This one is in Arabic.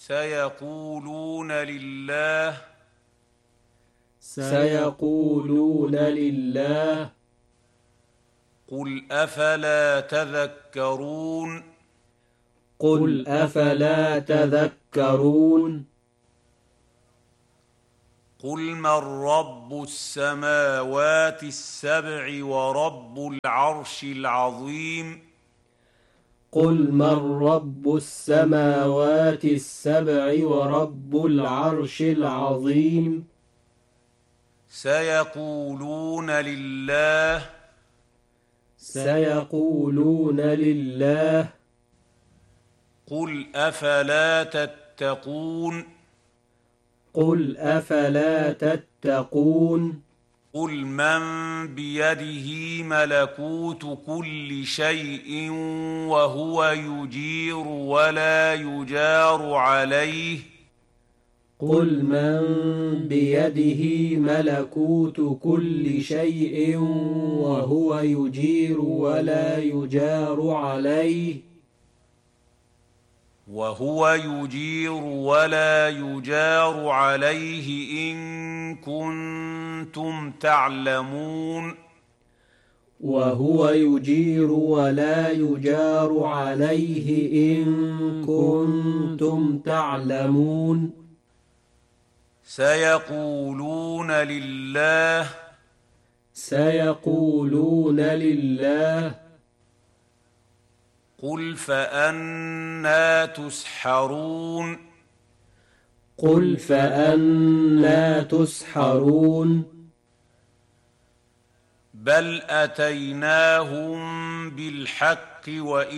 سيقولون لله. سيقولون لله. قل أفلا تذكرون. قل أفلا تذكرون. قل من رب السماوات السبع ورب العرش العظيم. قل من رب السماوات السبع ورب العرش العظيم. سيقولون لله. سيقولون لله. قل أفلا تتقون. قل أفلا تتقون. قل من بيده ملكوت كل شيء وهو يجير ولا يجار عليه. قل من بيده ملكوت كل شيء وهو يجير ولا يجار عليه. وهو يجير ولا يجار عليه إن كنتم تعلمون. وهو يجير ولا يجار عليه إن كنتم تعلمون. سيقولون لله. سيقولون لله. قل فأنى تسحرون. قل فأنى تسحرون. بل أتيناهم بالحق وإن